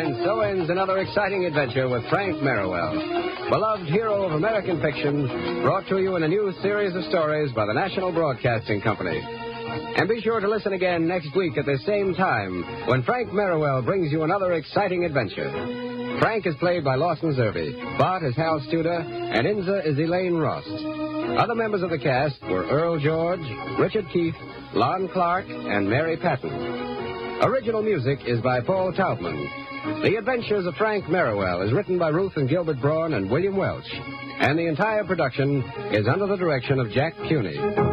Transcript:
And so ends another exciting adventure with Frank Merriwell, beloved hero of American fiction, brought to you in a new series of stories by the National Broadcasting Company. And be sure to listen again next week at the same time when Frank Merriwell brings you another exciting adventure. Frank is played by Lawson Zerbe, Bart is Hal Studer, and Inza is Elaine Rost. Other members of the cast were Earl George, Richard Keith, Lon Clark, and Mary Patton. Original music is by Paul Taubman. The Adventures of Frank Merriwell is written by Ruth and Gilbert Braun and William Welch, and the entire production is under the direction of Jack Cuny.